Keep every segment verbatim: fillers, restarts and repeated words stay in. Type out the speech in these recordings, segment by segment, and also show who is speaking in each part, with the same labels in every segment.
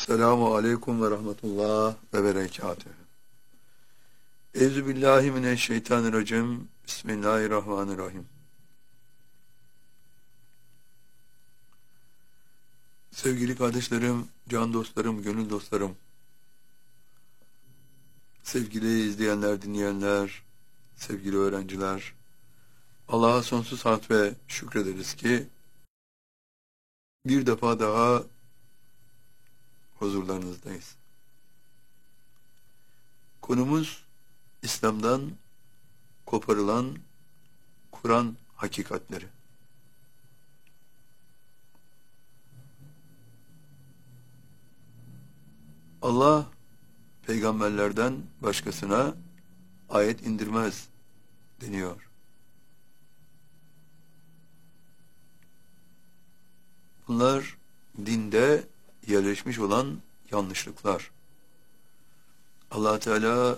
Speaker 1: Selamu aleyküm ve rahmetullah ve berekatühü. Euzubillahimineşşeytanirracim. Bismillahirrahmanirrahim. Sevgili kardeşlerim, can dostlarım, gönül dostlarım, sevgili izleyenler, dinleyenler, sevgili öğrenciler, Allah'a sonsuz hamd ve şükrederiz ki bir defa daha huzurlarınızdayız. Konumuz İslam'dan koparılan Kur'an hakikatleri. Allah peygamberlerden başkasına ayet indirmez deniyor. Bunlar dinde yerleşmiş olan yanlışlıklar. Allah Teala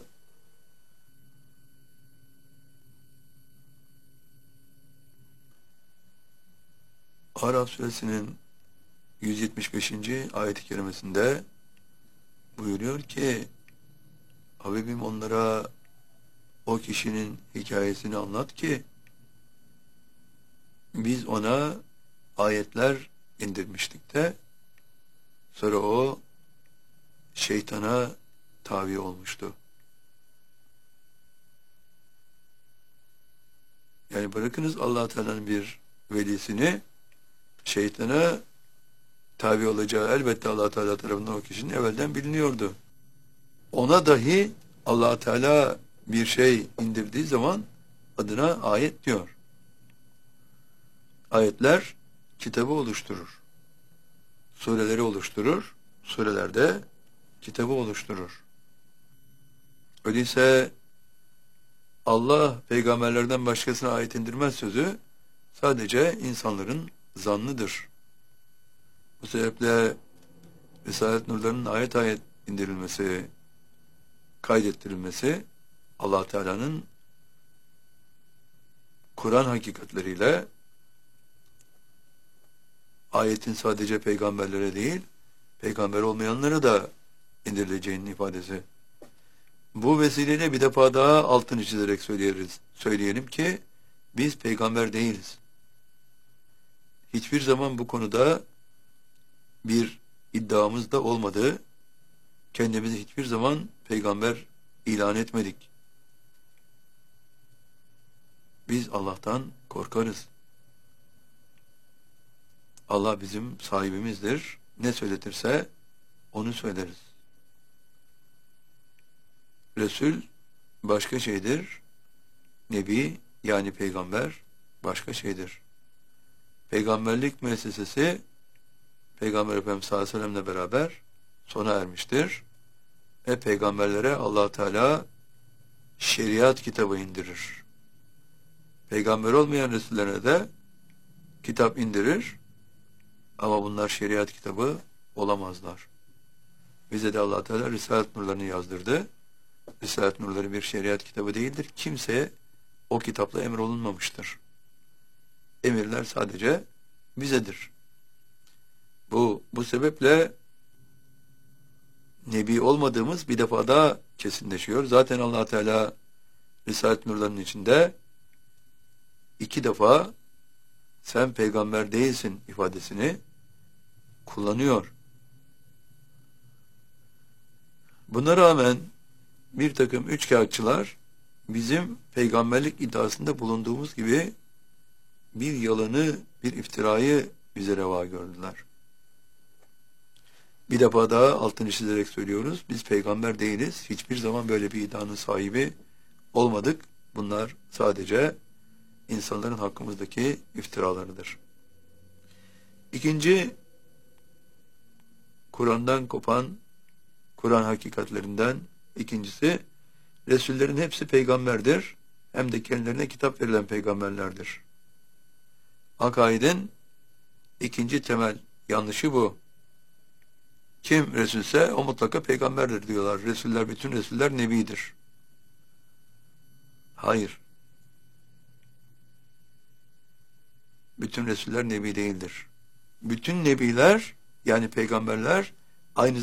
Speaker 1: Araf suresinin yüz yetmiş beşinci ayet-i kerimesinde buyuruyor ki, Habibim onlara o kişinin hikayesini anlat ki biz ona ayetler indirmiştik de sonra o şeytana tabi olmuştu. Yani bırakınız Allah Teala'nın bir velisini, şeytana tabi olacağı elbette Allah Teala tarafından o kişinin evvelden biliniyordu. Ona dahi Allah Teala bir şey indirdiği zaman adına ayet diyor. Ayetler kitabı oluşturur. Sureleri oluşturur. Surelerde kitabı oluşturur. Öyleyse Allah peygamberlerden başkasına ayet indirmez sözü sadece insanların zannıdır. Bu sebeple Risalet nurlarının ayet ayet indirilmesi, kaydettirilmesi Allah Teala'nın Kur'an hakikatleriyle ayetin sadece peygamberlere değil, peygamber olmayanlara da indirileceğinin ifadesi. Bu vesileyle bir defa daha altını çizerek söyleyeriz, söyleyelim ki biz peygamber değiliz. Hiçbir zaman bu konuda bir iddiamız da olmadı. Kendimizi hiçbir zaman peygamber ilan etmedik. Biz Allah'tan korkarız. Allah bizim sahibimizdir. Ne söyletirse onu söyleriz. Resul başka şeydir. Nebi yani peygamber başka şeydir. Peygamberlik müessesesi Peygamber Efendimiz sallallahu aleyhi ve sellem'le beraber sona ermiştir. Ve peygamberlere Allah Teala şeriat kitabı indirir. Peygamber olmayan Resullerine de kitap indirir. Ama bunlar şeriat kitabı olamazlar. Bize de Allah Teala Risalet nurlarını yazdırdı. Risalet nurları bir şeriat kitabı değildir. Kimseye o kitapla emrolunmamıştır. Emirler sadece bizedir. Bu, bu sebeple Nebi olmadığımız bir defa daha kesinleşiyor. Zaten Allah Teala Risalet nurlarının içinde iki defa sen peygamber değilsin ifadesini kullanıyor. Buna rağmen bir takım üçkağıtçılar bizim peygamberlik iddiasında bulunduğumuz gibi bir yalanı, bir iftirayı bize reva gördüler. Bir defa daha altını çizerek söylüyoruz. Biz peygamber değiliz. Hiçbir zaman böyle bir iddianın sahibi olmadık. Bunlar sadece insanların hakkımızdaki iftiralarıdır. İkinci, Kur'an'dan kopan Kur'an hakikatlerinden ikincisi, Resullerin hepsi peygamberdir. Hem de kendilerine kitap verilen peygamberlerdir. Akaidin ikinci temel yanlışı bu. Kim Resulse o mutlaka peygamberdir diyorlar. Resuller, bütün Resuller Nebidir. Hayır. Bütün Resuller Nebi değildir. Bütün Nebiler yani peygamberler aynı